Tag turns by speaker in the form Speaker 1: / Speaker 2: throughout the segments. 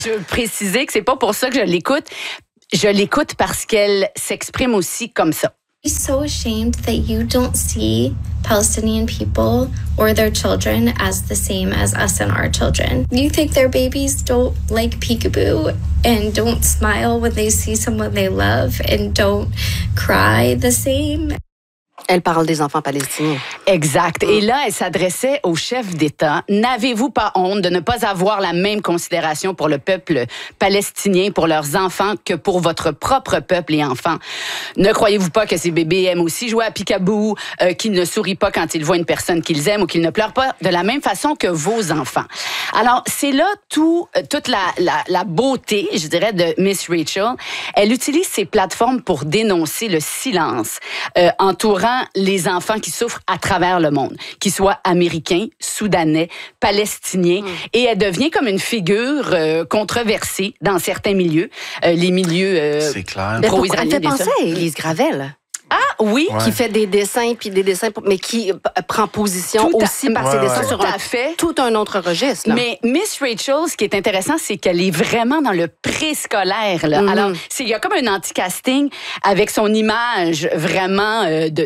Speaker 1: Je veux préciser que c'est pas pour ça que je l'écoute. Je l'écoute parce qu'elle s'exprime aussi comme ça.
Speaker 2: I'm so ashamed that you don't see Palestinian people or their children as the same as us and our children. You think their babies don't like peekaboo and don't smile when they see someone they love and don't cry the same?
Speaker 3: Elle parle des enfants palestiniens.
Speaker 1: Exact. Et là, elle s'adressait au chef d'État. N'avez-vous pas honte de ne pas avoir la même considération pour le peuple palestinien, pour leurs enfants, que pour votre propre peuple et enfants? Ne croyez-vous pas que ces bébés aiment aussi jouer à peekaboo, qu'ils ne sourient pas quand ils voient une personne qu'ils aiment ou qu'ils ne pleurent pas de la même façon que vos enfants? Alors, c'est là toute la beauté, je dirais, de Miss Rachel. Elle utilise ces plateformes pour dénoncer le silence entourant les enfants qui souffrent à travers le monde, qu'ils soient américains, soudanais, palestiniens. Et elle devient comme une figure controversée dans certains milieux, les milieux pro-israéliens.
Speaker 3: Elle fait penser à Élise Gravel.
Speaker 1: Ah oui,
Speaker 3: qui fait des dessins mais qui prend position aussi par ses dessins sur tout un autre registre. Là.
Speaker 1: Mais Miss Rachel, ce qui est intéressant, c'est qu'elle est vraiment dans le préscolaire. Là. Alors, il y a comme un anti-casting avec son image vraiment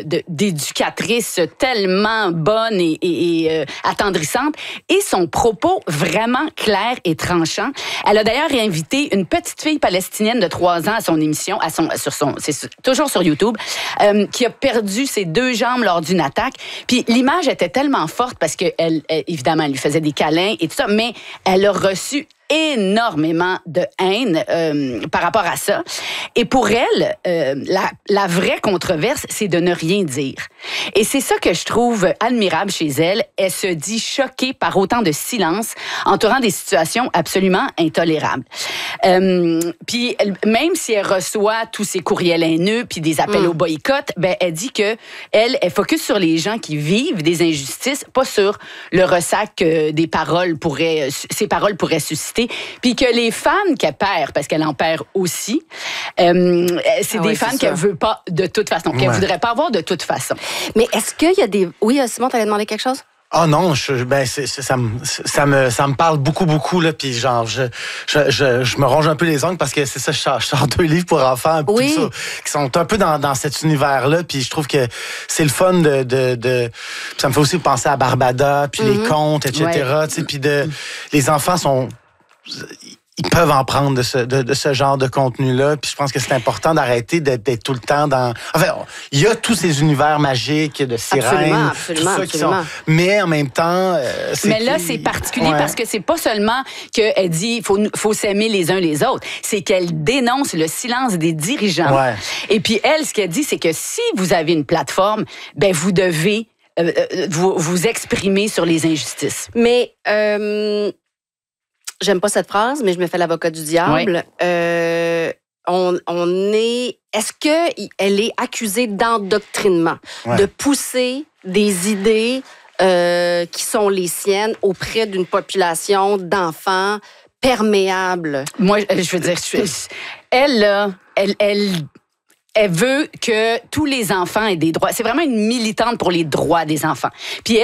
Speaker 1: d'éducatrice tellement bonne et attendrissante et son propos vraiment clair et tranchant. Elle a d'ailleurs invité une petite fille palestinienne de 3 ans à son émission, c'est toujours sur YouTube, qui a perdu ses 2 jambes lors d'une attaque. Puis l'image était tellement forte parce qu'elle, évidemment, elle lui faisait des câlins et tout ça, mais elle a reçu énormément de haine par rapport à ça. Et pour elle, la vraie controverse, c'est de ne rien dire. Et c'est ça que je trouve admirable chez elle. Elle se dit choquée par autant de silence entourant des situations absolument intolérables. Puis même si elle reçoit tous ces courriels haineux puis des appels au boycott, ben elle dit que elle focus sur les gens qui vivent des injustices, pas sur le ressac que ces paroles pourraient susciter. Puis que les fans qu'elle perd, parce qu'elle en perd aussi, c'est des fans qu'elle veut pas de toute façon, qu'elle voudrait pas avoir de toute façon.
Speaker 3: Mais est-ce qu'il y a des... Oui, Simon, t'allais demander quelque chose?
Speaker 4: Oh non, ça me parle beaucoup là, puis genre je me ronge un peu les ongles parce que c'est ça, je sors 2 livres pour enfants tout ça, qui sont un peu dans cet univers là, puis je trouve que c'est le fun de ça me fait aussi penser à Barbada, puis les contes, etc. Tu sais, puis les enfants ils peuvent en prendre de ce genre de contenu-là. Puis je pense que c'est important d'arrêter d'être tout le temps dans... Enfin, il y a tous ces univers magiques de sirènes,
Speaker 3: absolument.
Speaker 4: Mais en même temps...
Speaker 1: mais là, c'est particulier parce que c'est pas seulement qu'elle dit faut s'aimer les uns les autres. C'est qu'elle dénonce le silence des dirigeants. Ouais. Et puis elle, ce qu'elle dit, c'est que si vous avez une plateforme, ben vous devez vous exprimer sur les injustices.
Speaker 3: Mais... j'aime pas cette phrase, mais je me fais l'avocat du diable. Oui. Est-ce qu'elle est accusée d'endoctrinement, de pousser des idées qui sont les siennes auprès d'une population d'enfants perméables?
Speaker 1: Moi, je veux dire, elle veut que tous les enfants aient des droits. C'est vraiment une militante pour les droits des enfants. Puis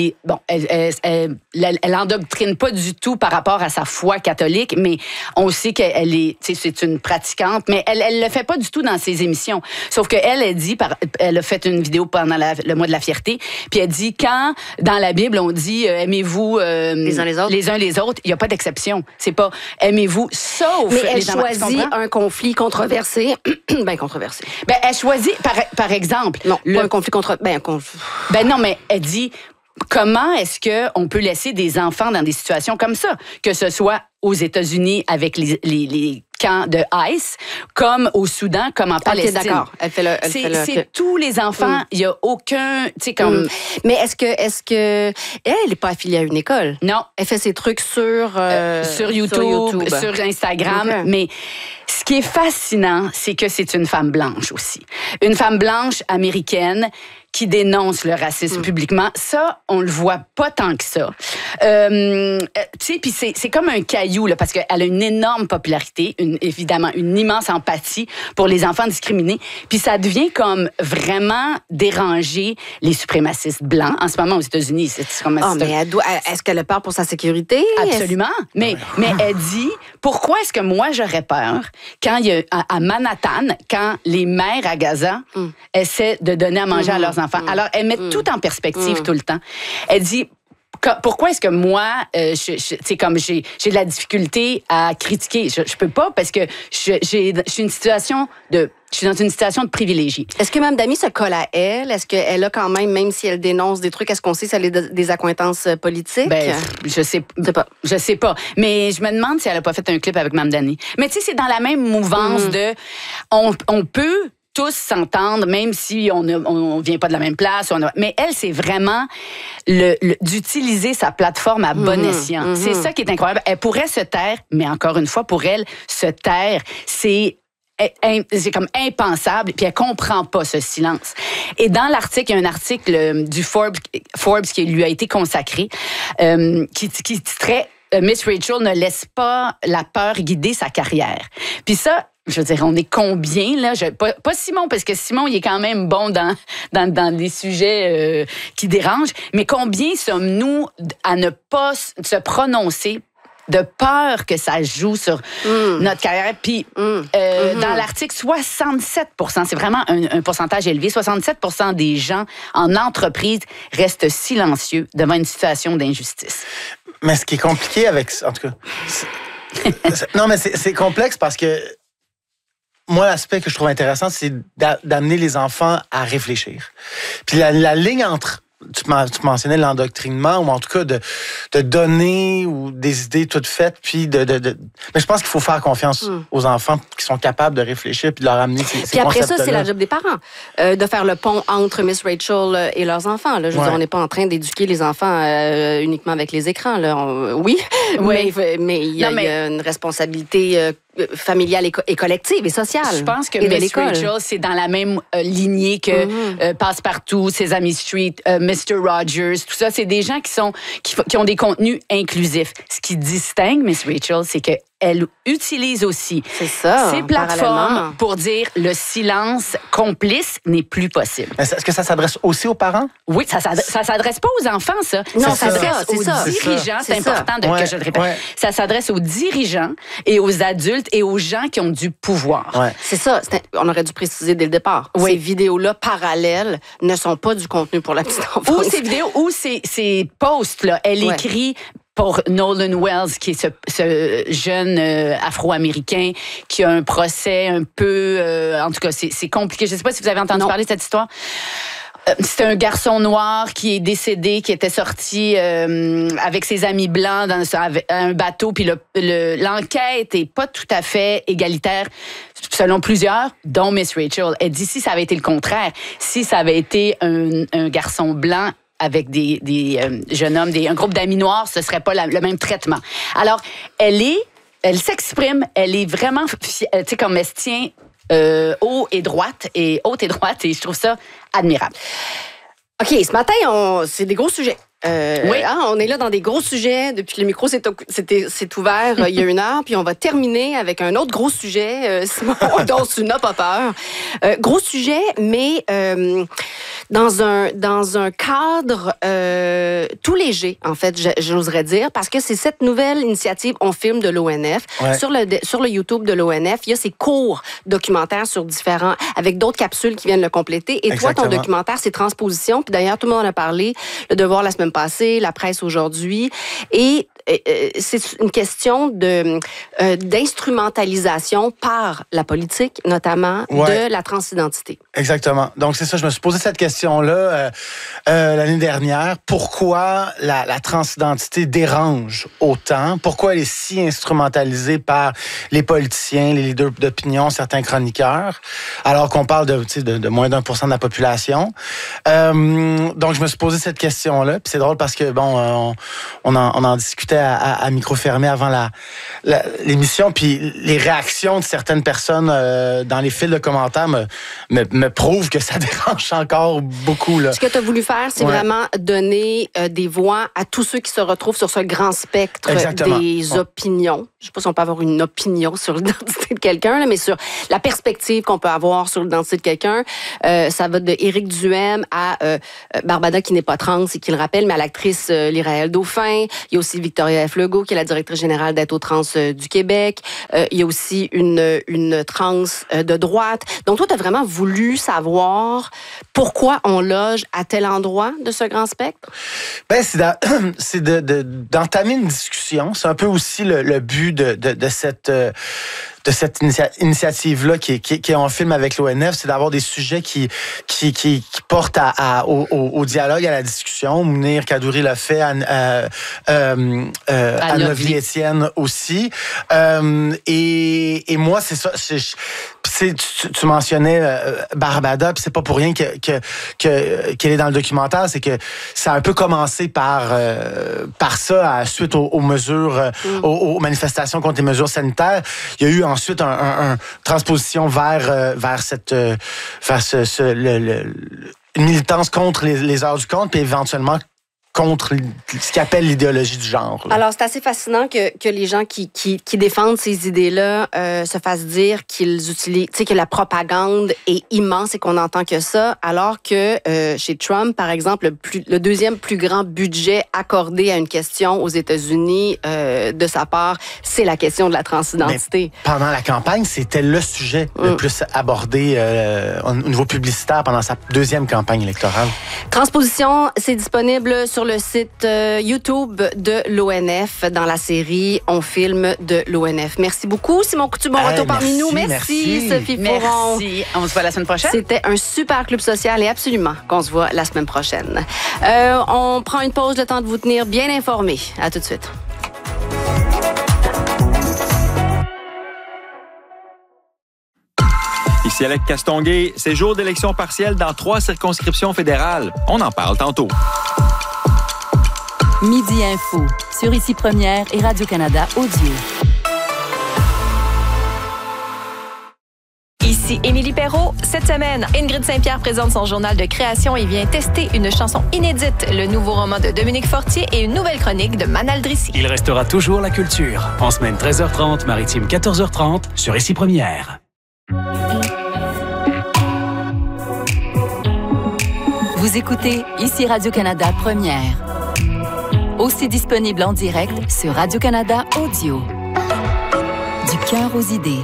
Speaker 1: elle endoctrine pas du tout par rapport à sa foi catholique, mais on sait qu'elle est, c'est une pratiquante, mais elle le fait pas du tout dans ses émissions. Sauf qu'elle dit, elle a fait une vidéo pendant le mois de la fierté, puis elle dit quand dans la Bible on dit aimez-vous les uns les autres, il y a pas d'exception. C'est pas aimez-vous sauf.
Speaker 3: Mais elle choisit un conflit controversé, controversé.
Speaker 1: Ben, elle choisit, par exemple...
Speaker 3: Non, pas un conflit contre...
Speaker 1: Ben non, mais elle dit, comment est-ce qu'on peut laisser des enfants dans des situations comme ça? Que ce soit aux États-Unis avec les camps de ICE, comme au Soudan, comme en Palestine.
Speaker 3: OK, d'accord.
Speaker 1: C'est tous les enfants, il n'y a aucun...
Speaker 3: Mais est-ce que elle n'est pas affiliée à une école?
Speaker 1: Non.
Speaker 3: Elle fait ses trucs sur YouTube,
Speaker 1: sur Instagram, okay. Mais... Ce qui est fascinant, c'est que c'est une femme blanche aussi. Une femme blanche américaine qui dénonce le racisme publiquement. Ça, on le voit pas tant que ça. Tu sais, puis c'est comme un caillou, là, parce qu'elle a une énorme popularité, évidemment, une immense empathie pour les enfants discriminés. Puis ça devient comme vraiment déranger les suprémacistes blancs. En ce moment, aux États-Unis, c'est comme...
Speaker 3: mais est-ce qu'elle a peur pour sa sécurité?
Speaker 1: Absolument. Mais elle dit, pourquoi est-ce que moi, j'aurais peur quand il y a, à Manhattan, quand les mères à Gaza essaient de donner à manger à leurs enfants? Alors, elle met tout en perspective tout le temps. Elle dit... Pourquoi est-ce que moi, c'est comme j'ai de la difficulté à critiquer? Je peux pas parce que je suis dans une situation de privilégié.
Speaker 3: Est-ce que Mme Dami se colle à elle? Est-ce qu'elle a quand même si elle dénonce des trucs, est-ce qu'on sait si elle a des accointances politiques?
Speaker 1: Ben, je sais pas. Je sais pas. Mais je me demande si elle a pas fait un clip avec Mme Dani. Mais tu sais, c'est dans la même mouvance de... On peut... tous s'entendre, même si on vient pas de la même place. Mais elle, c'est vraiment d'utiliser sa plateforme à bon escient. C'est ça qui est incroyable. Elle pourrait se taire, mais encore une fois, pour elle, se taire, c'est comme impensable, puis elle comprend pas ce silence. Et dans l'article, il y a un article du Forbes qui lui a été consacré, qui titrait Miss Rachel ne laisse pas la peur guider sa carrière. Puis ça, je veux dire, on est combien, là? Pas Simon, parce que Simon, il est quand même bon dans des sujets qui dérangent, mais combien sommes-nous à ne pas se prononcer de peur que ça joue sur notre carrière? Puis, dans l'article, 67%, c'est vraiment un pourcentage élevé, 67% des gens en entreprise restent silencieux devant une situation d'injustice.
Speaker 4: Mais ce qui est compliqué avec... En tout cas... non, mais c'est complexe parce que moi, l'aspect que je trouve intéressant, c'est d'amener les enfants à réfléchir. Puis la ligne entre... Tu mentionnais l'endoctrinement, ou en tout cas de donner ou des idées toutes faites, puis mais je pense qu'il faut faire confiance aux enfants qui sont capables de réfléchir puis de leur amener ces concepts-là.
Speaker 3: Puis après ça, c'est la job des parents, de faire le pont entre Miss Rachel et leurs enfants. Là. Je veux dire, on n'est pas en train d'éduquer les enfants uniquement avec les écrans. Là. Oui, mais il y a une responsabilité familiale et collective et sociale.
Speaker 1: Je pense que Miss Rachel, c'est dans la même lignée que Passepartout, Sesame Street, Mr. Rogers, tout ça. C'est des gens qui ont des contenus inclusifs. Ce qui distingue Miss Rachel, c'est qu'elle utilise aussi ces plateformes pour dire le silence complice n'est plus possible.
Speaker 4: Est-ce que ça s'adresse aussi aux parents?
Speaker 1: Oui, ça s'adresse pas aux enfants, ça.
Speaker 3: Non,
Speaker 1: ça s'adresse aux dirigeants. C'est important que je le répète. Ouais. Ça s'adresse aux dirigeants et aux adultes et aux gens qui ont du pouvoir.
Speaker 4: Ouais.
Speaker 3: C'est ça. On aurait dû préciser dès le départ. Oui. Ces vidéos-là parallèles ne sont pas du contenu pour la petite enfance.
Speaker 1: Ou ces vidéos, ou ces posts-là. Elle écrit pour Nolan Wells, qui est ce jeune Afro-Américain qui a un procès un peu... en tout cas, c'est compliqué. Je ne sais pas si vous avez entendu parler de cette histoire. C'était un garçon noir qui est décédé, qui était sorti avec ses amis blancs dans un bateau. Puis l'enquête est pas tout à fait égalitaire, selon plusieurs, dont Miss Rachel. Elle dit si ça avait été le contraire, si ça avait été un garçon blanc avec des jeunes hommes, un groupe d'amis noirs, ce serait pas le même traitement. Alors, elle s'exprime, elle est vraiment, tu sais, comme elle se tient haute et droite, et je trouve ça admirable.
Speaker 3: OK, ce matin, c'est des gros sujets. On est là dans des gros sujets depuis que le micro s'est ouvert il y a 1 heure, puis on va terminer avec un autre gros sujet, Simon, dont tu n'as pas peur. Gros sujet, mais dans un cadre tout léger, en fait, j'oserais dire, parce que c'est cette nouvelle initiative On filme de l'ONF. Ouais. Sur le YouTube de l'ONF, il y a ces courts documentaires sur différents, avec d'autres capsules qui viennent le compléter. Et
Speaker 4: Exactement.
Speaker 3: Toi, ton documentaire, c'est Transposition. Puis d'ailleurs, tout le monde en a parlé. Le Devoir la semaine passée, la presse aujourd'hui. Et c'est une question d'instrumentalisation par la politique, notamment de la transidentité.
Speaker 4: Exactement. Donc, c'est ça, je me suis posé cette question-là l'année dernière. Pourquoi la transidentité dérange autant? Pourquoi elle est si instrumentalisée par les politiciens, les leaders d'opinion, certains chroniqueurs, alors qu'on parle de moins d'1% de la population? Donc, je me suis posé cette question-là. Puis c'est drôle parce que, on en discutait à micro fermé avant l'émission, puis les réactions de certaines personnes dans les fils de commentaires me prouvent que ça dérange encore beaucoup. Là.
Speaker 3: Ce que tu as voulu faire, c'est vraiment donner des voix à tous ceux qui se retrouvent sur ce grand spectre des opinions. Je ne sais pas si on peut avoir une opinion sur l'identité de quelqu'un, là, mais sur la perspective qu'on peut avoir sur l'identité de quelqu'un. Ça va de Éric Duhem à Barbada, qui n'est pas trans et qui le rappelle, mais à l'actrice Lyraël Dauphin. Il y a aussi Victoria F. Legault, qui est la directrice générale d'Aide aux trans du Québec. Il y a aussi une trans de droite. Donc, toi, tu as vraiment voulu savoir pourquoi on loge à tel endroit de ce grand spectre?
Speaker 4: Ben, c'est d'entamer une discussion. C'est un peu aussi le but de cette initiative-là qui est en film avec l'ONF, c'est d'avoir des sujets qui portent au dialogue, à la discussion. Mounir Kadouri l'a fait, Anne-Lovely Étienne aussi. Et moi, c'est ça. Tu mentionnais Barbada, puis c'est pas pour rien qu'elle est dans le documentaire, c'est que ça a un peu commencé par ça, suite aux mesures, aux manifestations contre les mesures sanitaires. Il y a eu ensuite une transposition vers une militance contre les heures du compte, puis éventuellement contre ce qu'ils appellent l'idéologie du genre. Là.
Speaker 3: Alors, c'est assez fascinant que les gens qui défendent ces idées-là se fassent dire qu'ils utilisent, tu sais, que la propagande est immense et qu'on n'entend que ça, alors que chez Trump, par exemple, le deuxième plus grand budget accordé à une question aux États-Unis de sa part, c'est la question de la transidentité.
Speaker 4: Mais pendant la campagne, c'était le sujet le plus abordé au niveau publicitaire pendant sa deuxième campagne électorale.
Speaker 3: Transposition, c'est disponible sur le site YouTube de l'ONF dans la série On filme de l'ONF. Merci beaucoup, Simon Coutu. Bon retour parmi nous. Merci, Sophie Fauron.
Speaker 1: Merci. On se voit la semaine prochaine.
Speaker 3: C'était un super club social et absolument qu'on se voit la semaine prochaine. On prend une pause, le temps de vous tenir bien informés. À tout de suite.
Speaker 5: Ici Alec Castonguay, c'est jour d'élection partielle dans 3 circonscriptions fédérales. On en parle tantôt.
Speaker 6: Midi Info, sur Ici Première et Radio-Canada Audio.
Speaker 7: Ici Émilie Perrault. Cette semaine, Ingrid Saint-Pierre présente son journal de création et vient tester une chanson inédite, le nouveau roman de Dominique Fortier et une nouvelle chronique de Manal Drissi.
Speaker 8: Il restera toujours la culture. En semaine 13h30, maritime 14h30, sur Ici Première.
Speaker 6: Vous écoutez Ici Radio-Canada Première. Aussi disponible en direct sur Radio-Canada Audio. Du cœur aux idées.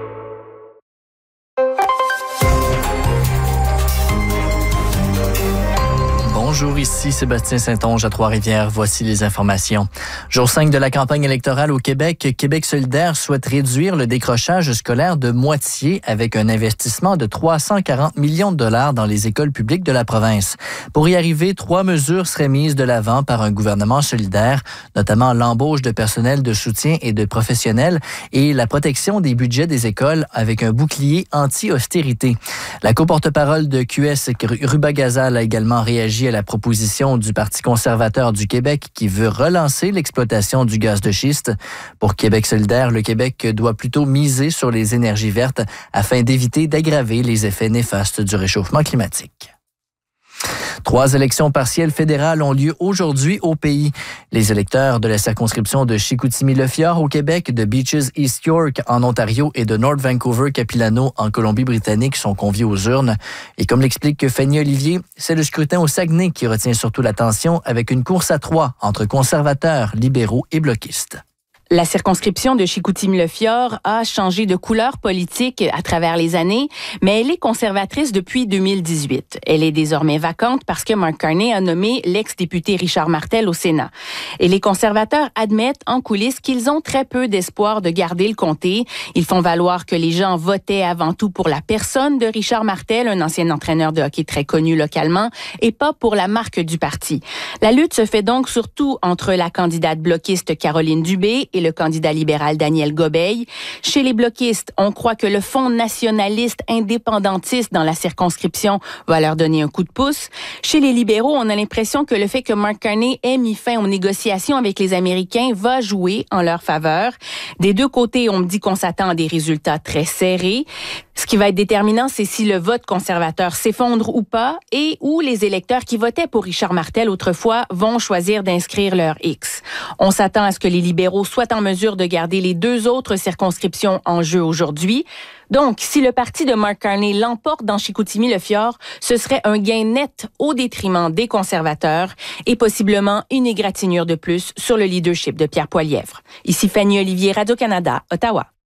Speaker 9: Bonjour, ici Sébastien Saint-Onge à Trois-Rivières. Voici les informations. Jour 5 de la campagne électorale au Québec, Québec solidaire souhaite réduire le décrochage scolaire de moitié avec un investissement de 340 millions de dollars dans les écoles publiques de la province. Pour y arriver, 3 mesures seraient mises de l'avant par un gouvernement solidaire, notamment l'embauche de personnel de soutien et de professionnels et la protection des budgets des écoles avec un bouclier anti-austérité. La co-porte-parole de QS, Ruba Gazal, a également réagi à la proposition du Parti conservateur du Québec qui veut relancer l'exploitation du gaz de schiste. Pour Québec solidaire, le Québec doit plutôt miser sur les énergies vertes afin d'éviter d'aggraver les effets néfastes du réchauffement climatique. 3 élections partielles fédérales ont lieu aujourd'hui au pays. Les électeurs de la circonscription de Chicoutimi-Le-Fjord au Québec, de Beaches East York en Ontario et de North Vancouver-Capilano en Colombie-Britannique sont conviés aux urnes. Et comme l'explique Fanny Olivier, c'est le scrutin au Saguenay qui retient surtout l'attention avec une course à 3 entre conservateurs, libéraux et bloquistes.
Speaker 10: La circonscription de Chicoutimi-Le-Fjord a changé de couleur politique à travers les années, mais elle est conservatrice depuis 2018. Elle est désormais vacante parce que Mark Carney a nommé l'ex-député Richard Martel au Sénat. Et les conservateurs admettent en coulisses qu'ils ont très peu d'espoir de garder le comté. Ils font valoir que les gens votaient avant tout pour la personne de Richard Martel, un ancien entraîneur de hockey très connu localement, et pas pour la marque du parti. La lutte se fait donc surtout entre la candidate bloquiste Caroline Dubé et et le candidat libéral Daniel Gobeil. Chez les bloquistes, on croit que le Fonds nationaliste indépendantiste dans la circonscription va leur donner un coup de pouce. Chez les libéraux, on a l'impression que le fait que Mark Carney ait mis fin aux négociations avec les Américains va jouer en leur faveur. Des deux côtés, on me dit qu'on s'attend à des résultats très serrés. Ce qui va être déterminant, c'est si le vote conservateur s'effondre ou pas et où les électeurs qui votaient pour Richard Martel autrefois vont choisir d'inscrire leur X. On s'attend à ce que les libéraux soient en mesure de garder les deux autres circonscriptions en jeu aujourd'hui. Donc, si le parti de Mark Carney l'emporte dans Chicoutimi-Le-Fjord, ce serait un gain net au détriment des conservateurs et possiblement une égratignure de plus sur le leadership de Pierre Poilievre. Ici Fanny Olivier, Radio-Canada, Ottawa.